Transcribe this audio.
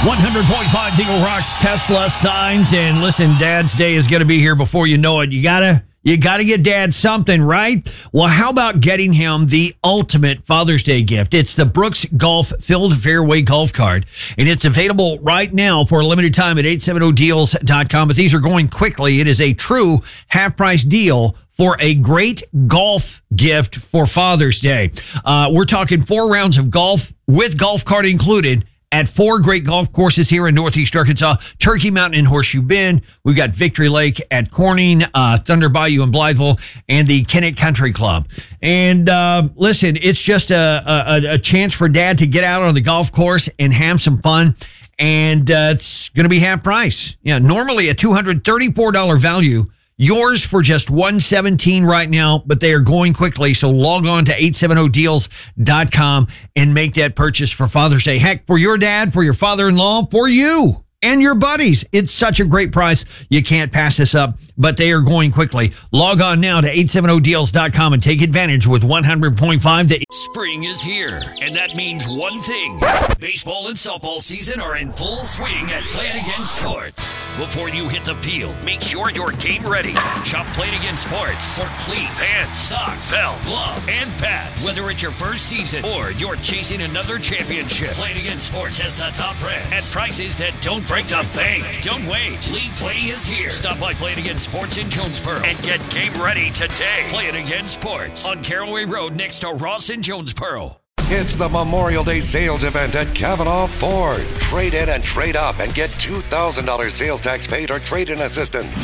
100.5 Eagle Rocks Tesla signs. And listen, Dad's Day is going to be here before you know it. You gotta get Dad something, right? Well, how about getting him the ultimate Father's Day gift? It's the Brooks Golf Filled Fairway Golf Cart, and it's available right now for a limited time at 870deals.com. But these are going quickly. It is a true half-price deal for a great golf gift for Father's Day. We're talking 4 rounds of golf with golf cart included at 4 great golf courses here in Northeast Arkansas: Turkey Mountain in Horseshoe Bend. We've got Victory Lake at Corning, Thunder Bayou in Blytheville, and the Kennett Country Club. And listen, it's just a chance for Dad to get out on the golf course and have some fun. And it's going to be half price. Yeah, normally a $234 value. Yours for just $117 right now, but they are going quickly. So log on to 870deals.com and make that purchase for Father's Day. Heck, for your dad, for your father-in-law, for you and your buddies. It's such a great price. You can't pass this up, but they are going quickly. Log on now to 870deals.com and take advantage with 100.5. Spring is here, and that means one thing. Baseball and softball season are in full swing at Play It Again Sports. Before you hit the field, make sure you're game ready. Shop Play It Again Sports for cleats, pants, socks, belts, gloves, and pads. Whether it's your first season or you're chasing another championship, Play It Again Sports has the top brands at prices that don't break the bank. Don't wait. League Play is here. Stop by Play It Again Sports in Jonesboro and get game ready today. Play It Again Sports on Caraway Road next to Ross in Jonesboro. It's the Memorial Day sales event at Cavanaugh Ford. Trade in and trade up and get $2,000 sales tax paid or trade-in assistance.